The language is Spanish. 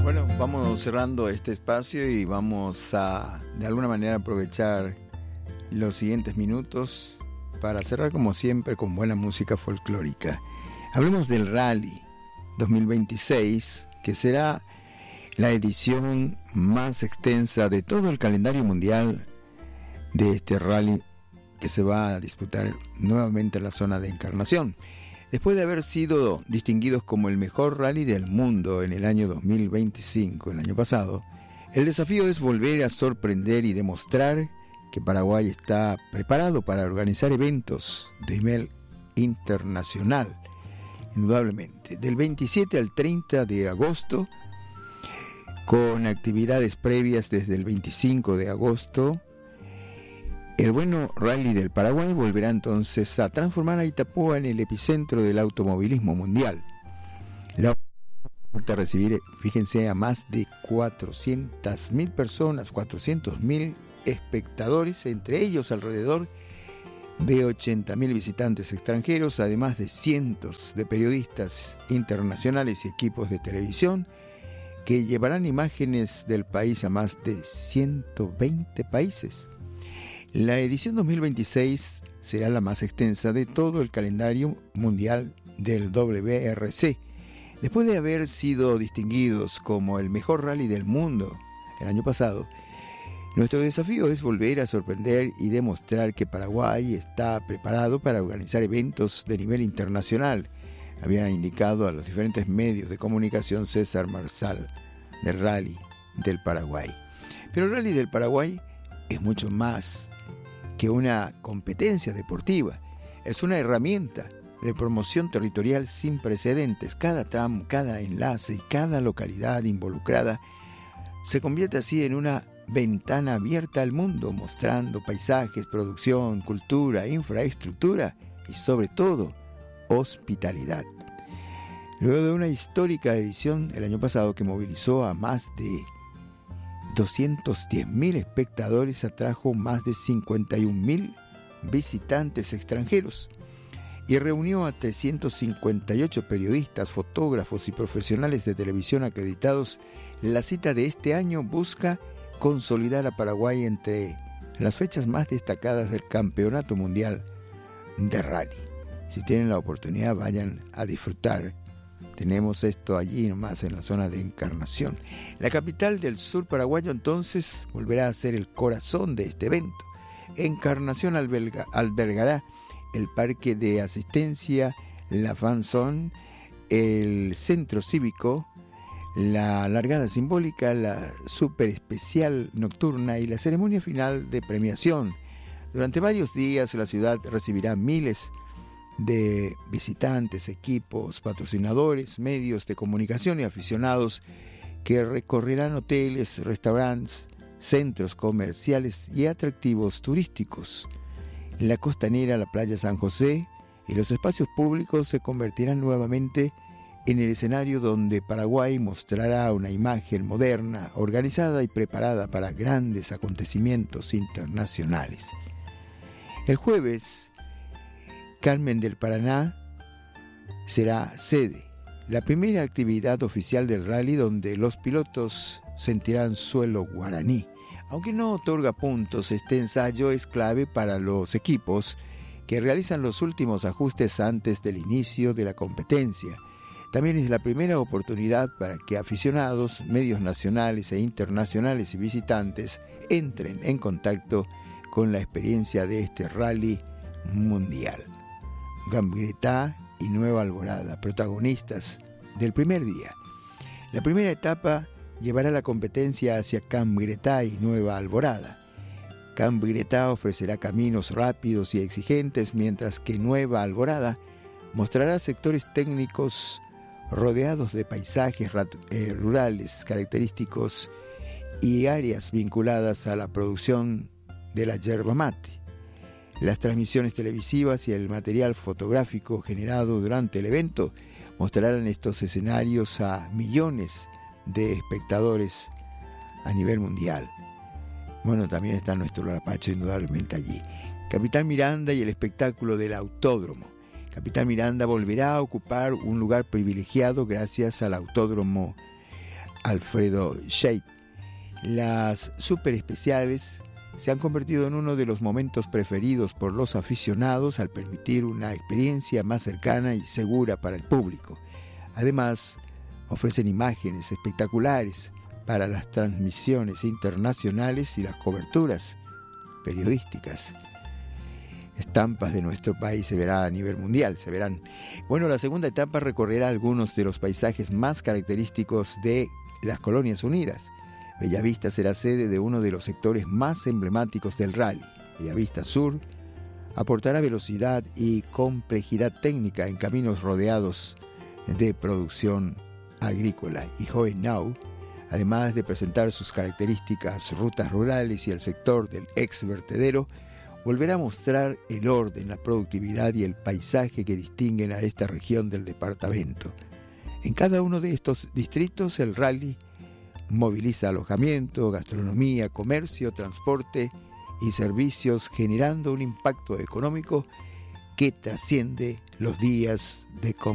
Bueno, vamos cerrando este espacio y vamos a, de alguna manera, aprovechar los siguientes minutos para cerrar, como siempre, con buena música folclórica. Hablemos del Rally 2026, que será la edición más extensa de todo el calendario mundial de este rally que se va a disputar nuevamente en la zona de Encarnación. Después de haber sido distinguidos como el mejor rally del mundo en el año 2025, el año pasado, el desafío es volver a sorprender y demostrar que Paraguay está preparado para organizar eventos de nivel internacional, indudablemente. Del 27 al 30 de agosto, con actividades previas desde el 25 de agosto, el bueno Rally del Paraguay volverá entonces a transformar a Itapúa en el epicentro del automovilismo mundial. La oportunidad de recibir, fíjense, a más de 400.000 personas, 400.000 espectadores, entre ellos alrededor de 80.000 visitantes extranjeros, además de cientos de periodistas internacionales y equipos de televisión que llevarán imágenes del país a más de 120 países. La edición 2026 será la más extensa de todo el calendario mundial del WRC. Después de haber sido distinguidos como el mejor rally del mundo el año pasado, nuestro desafío es volver a sorprender y demostrar que Paraguay está preparado para organizar eventos de nivel internacional, había indicado a los diferentes medios de comunicación César Marsal del Rally del Paraguay. Pero el Rally del Paraguay es mucho más que una competencia deportiva, es una herramienta de promoción territorial sin precedentes. Cada tramo, cada enlace y cada localidad involucrada se convierte así en una ventana abierta al mundo, mostrando paisajes, producción, cultura, infraestructura y sobre todo hospitalidad. Luego de una histórica edición el año pasado que movilizó a más de 210.000 espectadores, atrajo más de 51.000 visitantes extranjeros y reunió a 358 periodistas, fotógrafos y profesionales de televisión acreditados. La cita de este año busca consolidar a Paraguay entre las fechas más destacadas del Campeonato Mundial de Rally. Si tienen la oportunidad, vayan a disfrutar. Tenemos esto allí nomás en la zona de Encarnación. La capital del sur paraguayo entonces volverá a ser el corazón de este evento. Encarnación albergará el parque de asistencia, la fan zone, el centro cívico, la largada simbólica, la super especial nocturna y la ceremonia final de premiación. Durante varios días la ciudad recibirá miles de visitantes, equipos, patrocinadores, medios de comunicación y aficionados que recorrerán hoteles, restaurantes, centros comerciales y atractivos turísticos. La costanera, la playa San José y los espacios públicos se convertirán nuevamente en el escenario donde Paraguay mostrará una imagen moderna, organizada y preparada para grandes acontecimientos internacionales. El jueves, Carmen del Paraná será sede, la primera actividad oficial del rally donde los pilotos sentirán suelo guaraní. Aunque no otorga puntos, este ensayo es clave para los equipos que realizan los últimos ajustes antes del inicio de la competencia. También es la primera oportunidad para que aficionados, medios nacionales e internacionales y visitantes entren en contacto con la experiencia de este rally mundial. Gambretá y Nueva Alborada, protagonistas del primer día. La primera etapa llevará la competencia hacia Gambretá y Nueva Alborada. Gambretá ofrecerá caminos rápidos y exigentes, mientras que Nueva Alborada mostrará sectores técnicos rodeados de paisajes rurales característicos y áreas vinculadas a la producción de la yerba mate. Las transmisiones televisivas y el material fotográfico generado durante el evento mostrarán estos escenarios a millones de espectadores a nivel mundial. Bueno, también está nuestro Larapacho indudablemente allí. Capitán Miranda y el espectáculo del autódromo. Capitán Miranda volverá a ocupar un lugar privilegiado gracias al autódromo Alfredo Scheid. Las super especiales se han convertido en uno de los momentos preferidos por los aficionados al permitir una experiencia más cercana y segura para el público. Además, ofrecen imágenes espectaculares para las transmisiones internacionales y las coberturas periodísticas. Estampas de nuestro país se verá a nivel mundial, se verán. Bueno, la segunda etapa recorrerá algunos de los paisajes más característicos de las Colonias Unidas. Bellavista será sede de uno de los sectores más emblemáticos del rally. Bellavista Sur aportará velocidad y complejidad técnica en caminos rodeados de producción agrícola. Y Hohenau, además de presentar sus características rutas rurales y el sector del ex vertedero, volverá a mostrar el orden, la productividad y el paisaje que distinguen a esta región del departamento. En cada uno de estos distritos el rally moviliza alojamiento, gastronomía, comercio, transporte y servicios, generando un impacto económico que trasciende los días de